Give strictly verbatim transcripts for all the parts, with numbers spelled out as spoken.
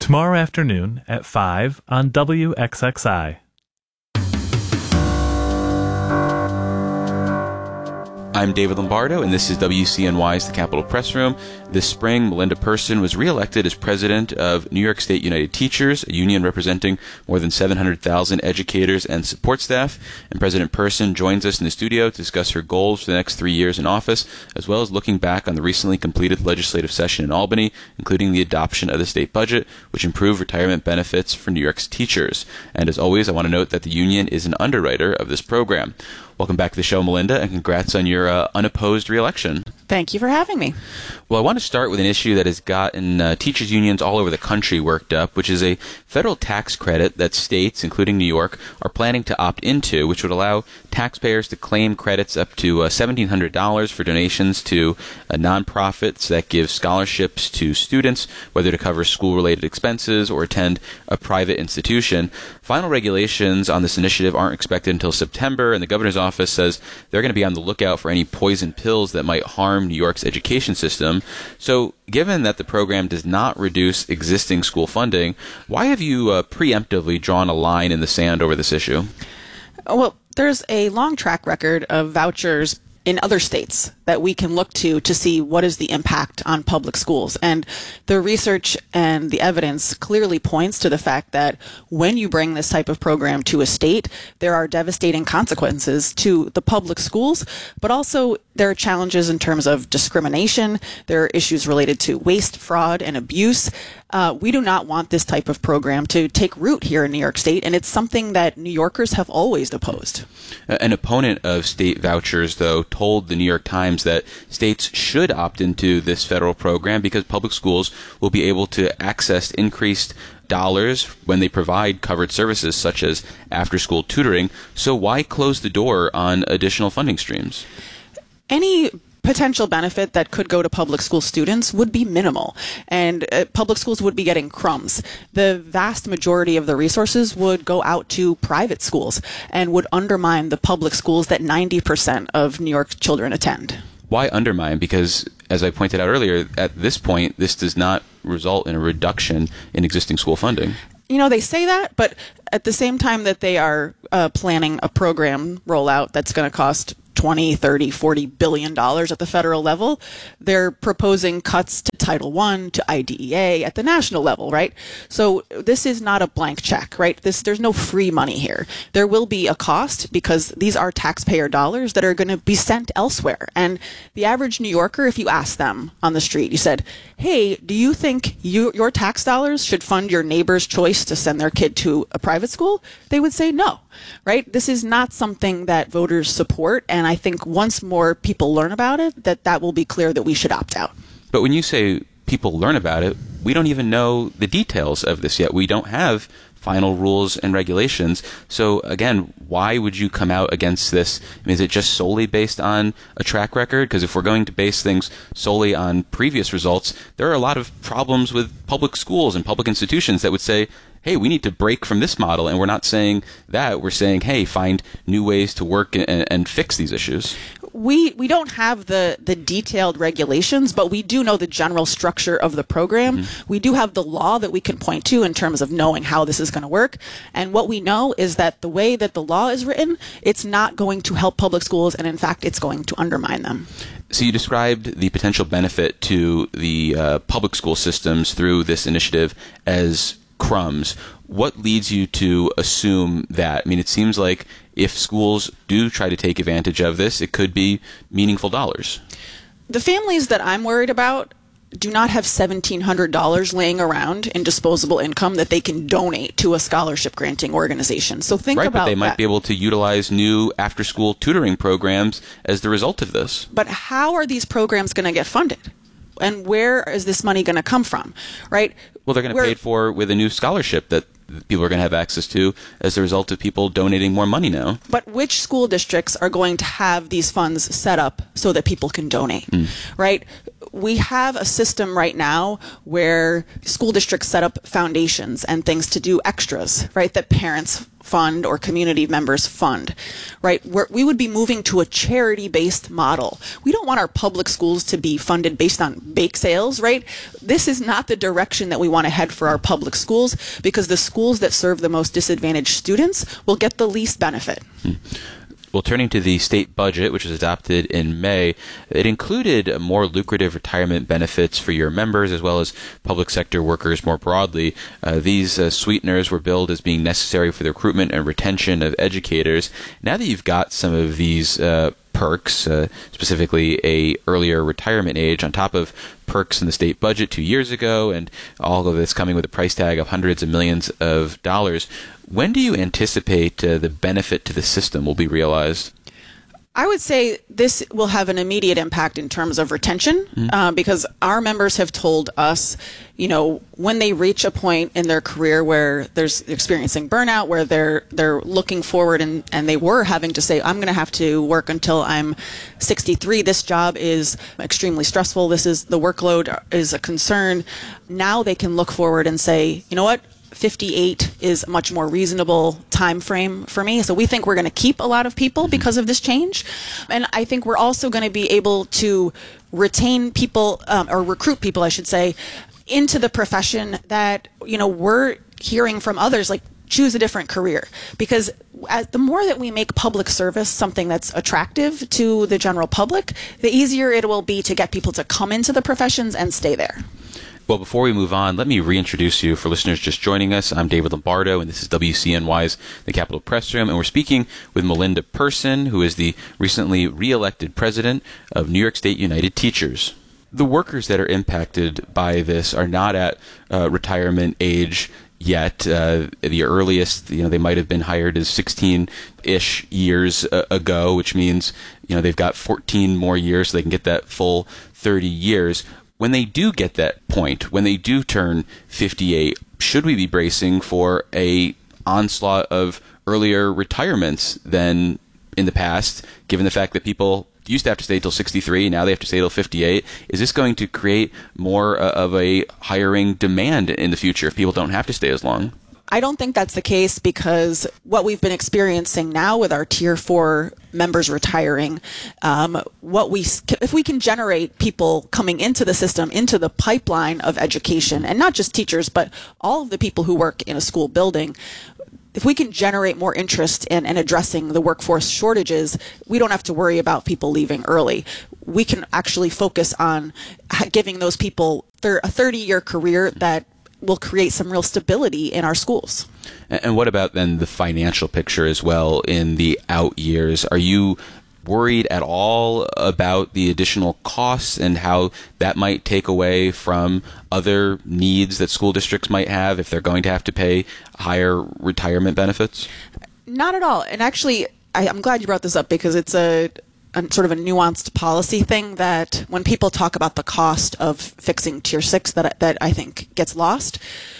tomorrow afternoon at five on W X X I. I'm David Lombardo, and this is W C N Y's The Capitol Press Room. This spring, Melinda Person was reelected as president of New York State United Teachers, a union representing more than seven hundred thousand educators and support staff. And President Person joins us in the studio to discuss her goals for the next three years in office, as well as looking back on the recently completed legislative session in Albany, including the adoption of the state budget, which improved retirement benefits for New York's teachers. And as always, I want to note that the union is an underwriter of this program. Welcome back to the show, Melinda, and congrats on your uh, unopposed reelection. Thank you for having me. Well, I want to start with an issue that has gotten uh, teachers' unions all over the country worked up, which is a federal tax credit that states, including New York, are planning to opt into, which would allow taxpayers to claim credits up to uh, one thousand seven hundred dollars for donations to uh, nonprofits that give scholarships to students, whether to cover school-related expenses or attend a private institution. Final regulations on this initiative aren't expected until September, and the governor's office says they're going to be on the lookout for any poison pills that might harm New York's education system. So, given that the program does not reduce existing school funding, why have you uh, preemptively drawn a line in the sand over this issue? Well, there's a long track record of vouchers in other states that we can look to to see what is the impact on public schools. And the research and the evidence clearly points to the fact that when you bring this type of program to a state, there are devastating consequences to the public schools, but also there are challenges in terms of discrimination. There are issues related to waste, fraud, and abuse. Uh, we do not want this type of program to take root here in New York State, and it's something that New Yorkers have always opposed. An opponent of state vouchers, though, told the New York Times that states should opt into this federal program because public schools will be able to access increased dollars when they provide covered services such as after-school tutoring. So why close the door on additional funding streams? Any potential benefit that could go to public school students would be minimal, and uh, public schools would be getting crumbs. The vast majority of the resources would go out to private schools and would undermine the public schools that ninety percent of New York children attend. Why undermine? Because, as I pointed out earlier, at this point, this does not result in a reduction in existing school funding. You know, they say that, but at the same time that they are uh, planning a program rollout that's going to cost twenty, thirty, forty billion dollars at the federal level, they're proposing cuts to Title One, to I D E A at the national level, right? So this is not a blank check, right? This, there's no free money here. There will be a cost because these are taxpayer dollars that are going to be sent elsewhere. And the average New Yorker, if you ask them on the street, you said, hey, do you think you, your tax dollars should fund your neighbor's choice to send their kid to a private school? They would say no, right? This is not something that voters support, and I think once more people learn about it, that that will be clear that we should opt out. But when you say people learn about it, we don't even know the details of this yet. We don't have final rules and regulations. So again, why would you come out against this? I mean, is it just solely based on a track record? Because if we're going to base things solely on previous results, there are a lot of problems with public schools and public institutions that would say, hey, we need to break from this model. And we're not saying that. We're saying, hey, find new ways to work and, and fix these issues. We we don't have the, the detailed regulations, but we do know the general structure of the program. Mm-hmm. We do have the law that we can point to in terms of knowing how this is going to work. And what we know is that the way that the law is written, it's not going to help public schools, and in fact, it's going to undermine them. So you described the potential benefit to the uh, public school systems through this initiative as crumbs. What leads you to assume that? I mean, it seems like if schools do try to take advantage of this, it could be meaningful dollars. The families that I'm worried about do not have seventeen hundred dollars laying around in disposable income that they can donate to a scholarship granting organization. So think right, about that. Right, but they might that. be able to utilize new after-school tutoring programs as the result of this. But how are these programs going to get funded? And where is this money going to come from, right? Well, they're going to be paid for with a new scholarship that people are going to have access to as a result of people donating more money now. But which school districts are going to have these funds set up so that people can donate, mm. right? We have a system right now where school districts set up foundations and things to do extras, right, that parents fund or community members fund, right? We're, we would be moving to a charity-based model. We don't want our public schools to be funded based on bake sales, right? This is not the direction that we want to head for our public schools, because the schools that serve the most disadvantaged students will get the least benefit. Hmm. Well, turning to the state budget, which was adopted in May, it included more lucrative retirement benefits for your members as well as public sector workers more broadly. Uh, these uh, sweeteners were billed as being necessary for the recruitment and retention of educators. Now that you've got some of these uh, perks, uh, specifically a earlier retirement age, on top of perks in the state budget two years ago, and all of this coming with a price tag of hundreds of millions of dollars, when do you anticipate uh, the benefit to the system will be realized? I would say this will have an immediate impact in terms of retention, mm-hmm. uh, because our members have told us, you know, when they reach a point in their career where there's experiencing burnout, where they're they're looking forward and, and they were having to say, I'm going to have to work until I'm sixty-three. This job is extremely stressful. This is the workload is a concern. Now they can look forward and say, you know what? fifty-eight is a much more reasonable time frame for me. So we think we're going to keep a lot of people because of this change. And I think we're also going to be able to retain people, um, or recruit people, I should say, into the profession that, you know, we're hearing from others, like, choose a different career. Because as, the more that we make public service something that's attractive to the general public, the easier it will be to get people to come into the professions and stay there. Well, before we move on, let me reintroduce you for listeners just joining us. I'm David Lombardo, and this is W C N Y's The Capitol Press Room, and we're speaking with Melinda Person, who is the recently re-elected president of New York State United Teachers. The workers that are impacted by this are not at uh, retirement age yet. Uh, the earliest, you know, they might have been hired as sixteen-ish years uh, ago, which means, you know, they've got fourteen more years so they can get that full thirty years. When they do get that point, when they do turn fifty-eight, should we be bracing for a onslaught of earlier retirements than in the past, given the fact that people used to have to stay till sixty-three, now they have to stay till fifty-eight? Is this going to create more uh, of a hiring demand in the future if people don't have to stay as long? I don't think that's the case, because what we've been experiencing now with our Tier four members retiring, um, what we if we can generate people coming into the system, into the pipeline of education, and not just teachers, but all of the people who work in a school building, if we can generate more interest in, in addressing the workforce shortages, we don't have to worry about people leaving early. We can actually focus on giving those people a thirty-year career that will create some real stability in our schools. And what about then the financial picture as well in the out years? Are you worried at all about the additional costs and how that might take away from other needs that school districts might have if they're going to have to pay higher retirement benefits? Not at all. And actually, I, I'm glad you brought this up, because it's a A, sort of a nuanced policy thing that when people talk about the cost of fixing Tier six, that that I think gets lost.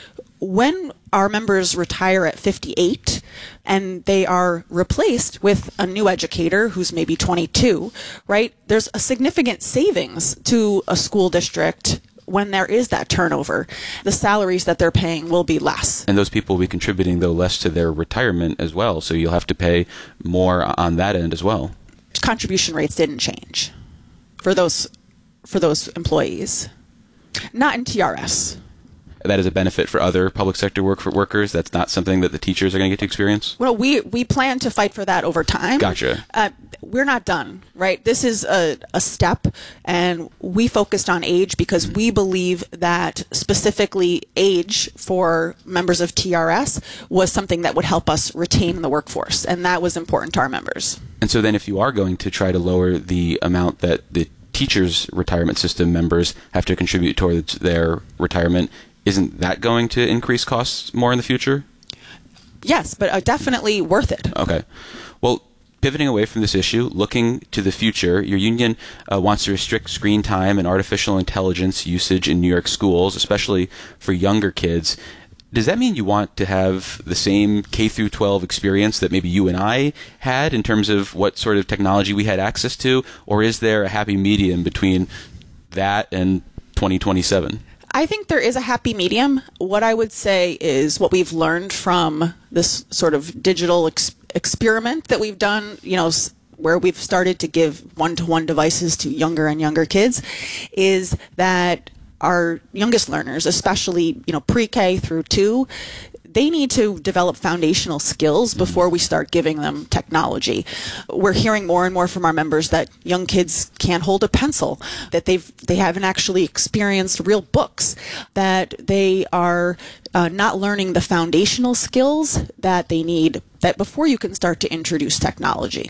When our members retire at fifty-eight and they are replaced with a new educator who's maybe twenty-two, right, there's a significant savings to a school district when there is that turnover. The salaries that they're paying will be less. And those people will be contributing, though, less to their retirement as well, so you'll have to pay more on that end as well. Contribution rates didn't change for those for those employees. Not in T R S. That is a benefit for other public sector work for workers. That's not something that the teachers are going to get to experience? Well, we, we plan to fight for that over time. Gotcha. Uh, we're not done, right? This is a, a step, and we focused on age because we believe that specifically age for members of T R S was something that would help us retain the workforce, and that was important to our members. And so then if you are going to try to lower the amount that the teachers' retirement system members have to contribute towards their retirement, isn't that going to increase costs more in the future? Yes, but uh, definitely worth it. Okay. Well, pivoting away from this issue, looking to the future, your union uh, wants to restrict screen time and artificial intelligence usage in New York schools, especially for younger kids. Does that mean you want to have the same K through twelve experience that maybe you and I had in terms of what sort of technology we had access to, or is there a happy medium between that and twenty twenty-seven? I think there is a happy medium. What I would say is what we've learned from this sort of digital ex- experiment that we've done, you know, s- where we've started to give one-to-one devices to younger and younger kids, is that our youngest learners, especially, you know, pre-K through two, they need to develop foundational skills before we start giving them technology. We're hearing more and more from our members that young kids can't hold a pencil, that they've they haven't actually experienced real books, that they are uh, not learning the foundational skills that they need that before you can start to introduce technology.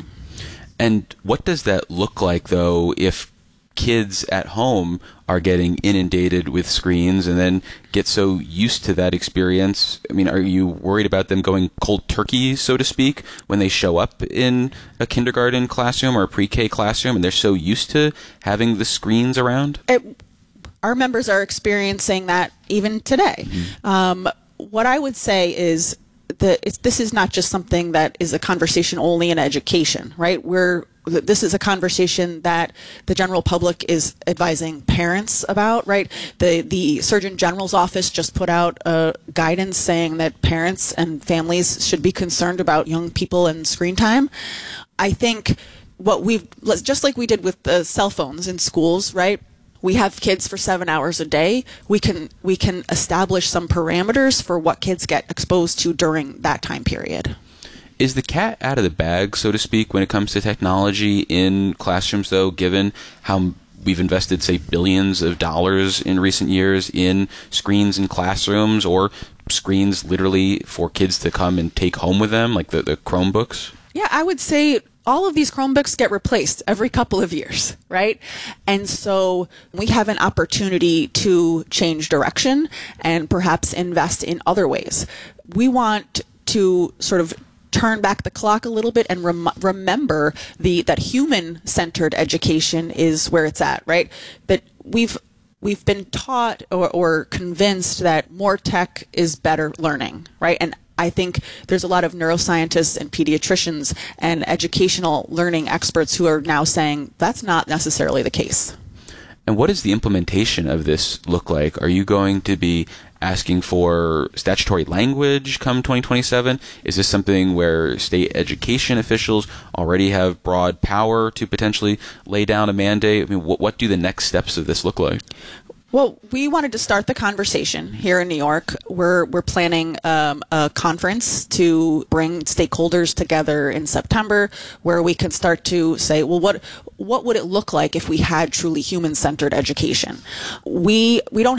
And what does that look like, though, if kids at home are getting inundated with screens and then get so used to that experience? I mean, are you worried about them going cold turkey, so to speak, when they show up in a kindergarten classroom or a pre-K classroom and they're so used to having the screens around? It, our members are experiencing that even today. Mm-hmm. Um, what I would say is that it's, this is not just something that is a conversation only in education, right? We're This is a conversation that the general public is advising parents about, right? The the Surgeon General's office just put out a guidance saying that parents and families should be concerned about young people and screen time. I think what we've, just like we did with the cell phones in schools, right? We have kids for seven hours a day. We can we can establish some parameters for what kids get exposed to during that time period. Is the cat out of the bag, so to speak, when it comes to technology in classrooms, though, given how we've invested, say, billions of dollars in recent years in screens in classrooms, or screens literally for kids to come and take home with them, like the, the Chromebooks? Yeah, I would say all of these Chromebooks get replaced every couple of years, right? And so we have an opportunity to change direction and perhaps invest in other ways. We want to sort of turn back the clock a little bit and rem- remember the that human-centered education is where it's at, right? That we've we've been taught or, or convinced that more tech is better learning, right? And I think there's a lot of neuroscientists and pediatricians and educational learning experts who are now saying that's not necessarily the case. And what does the implementation of this look like? Are you going to be asking for statutory language come twenty twenty-seven? Is this something where state education officials already have broad power to potentially lay down a mandate? I mean, what, what do the next steps of this look like? Well, we wanted to start the conversation here in New York. We're we're planning um, a conference to bring stakeholders together in September, where we can start to say, well, what what would it look like if we had truly human-centered education? We we don't